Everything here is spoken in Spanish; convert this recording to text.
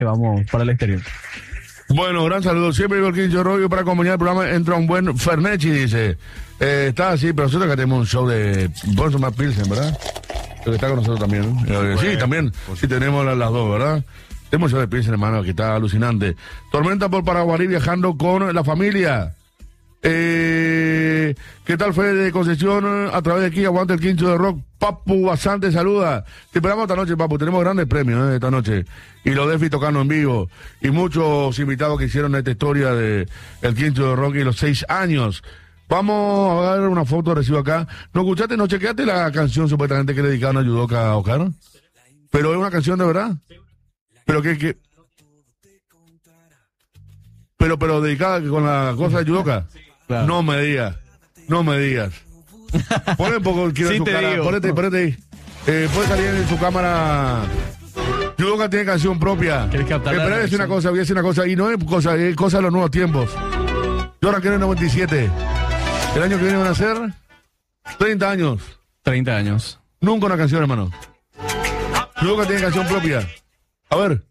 que vamos para el exterior. Bueno, gran saludo. Siempre digo el Quincho Rollo para acompañar el programa. Entra un buen Fernechi, dice. Está así, pero nosotros acá tenemos un show de Bonzo Pilsen, ¿verdad? Que está con nosotros también, ¿no? Sí, también. Sí, tenemos las dos, ¿verdad? Tenemos un show de Pilsen, hermano, que está alucinante. Tormenta por Paraguarí viajando con la familia. ¿Qué tal fue de Concepción? A través de aquí, aguanta el Quincho de Rock. Papu Basante saluda. Te esperamos esta noche, Papu. Tenemos grandes premios esta noche. Y los Defi tocando en vivo. Y muchos invitados que hicieron esta historia de el Quincho de Rock y los 6 años. Vamos a dar una foto, recibo acá. ¿No escuchaste, no chequeaste la canción supuestamente que le dedicaron a Yudoka, Oscar? ¿Pero es una canción de verdad? ¿Pero qué? Pero dedicada con la cosa de Yudoka. Claro. No me digas. Ponle un poco, quiero sí su cara. Digo. Ponete ahí. Puede salir en su cámara. Yudoka tiene canción propia. Pero voy a decir una cosa, y no es cosa de los nuevos tiempos. Yo arranqué en el 97. El año que viene van a ser 30 años. 30 años. Nunca una canción, hermano. Yudoka tiene canción propia. A ver.